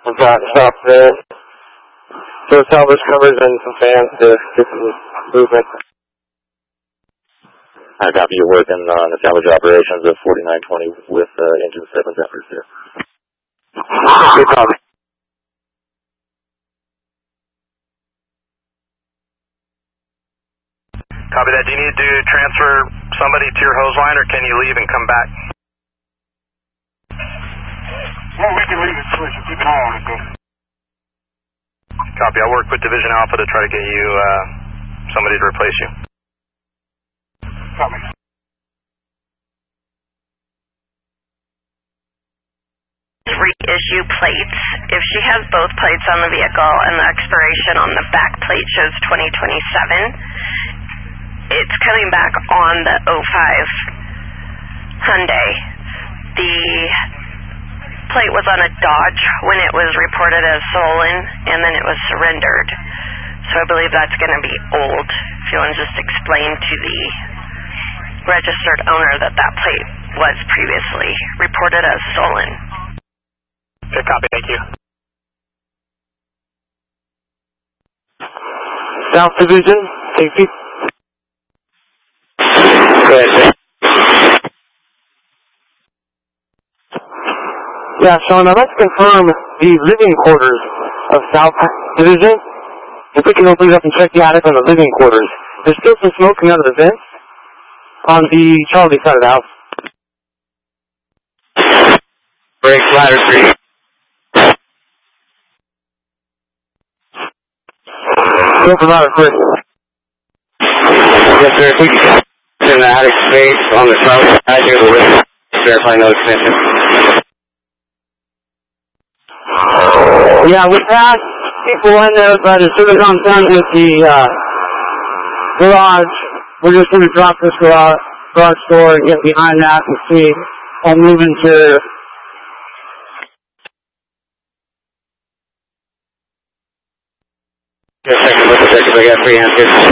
got stopped there. So salvage covers and some fans to get some movement. I copy your work on the salvage operations of 4920 with engine 7 Zephyrs here. Good copy. Copy that. Do you need to transfer somebody to your hose line, or can you leave and come back? Well, we can leave it switch and keep an eye on it, though. Copy. I'll work with Division Alpha to try to get you somebody to replace you. Copy. Reissue plates. If she has both plates on the vehicle and the expiration on the back plate shows 2027, it's coming back on the 05 Hyundai. The plate was on a Dodge when it was reported as stolen, and then it was surrendered. So I believe that's going to be old. If you want to just explain to the registered owner that that plate was previously reported as stolen. Okay, copy. Thank you. South Division, safety. Go ahead, sir. Yeah, Sean, I'd like to confirm the living quarters of South Division. If we can open it up and check the attic on the living quarters. There's still some smoke coming out of the vents on the Charlie side of the house. Break, ladder 3. Go for ladder 3. Yes, sir. If we can in the attic space on the south side here, the lift, verify no extension. Yeah, we've had people in there, but as soon as I'm done with the garage, we're just going to drop this garage door and get behind that and see I'll move into. Just a second, look at this. I got 3 hands here.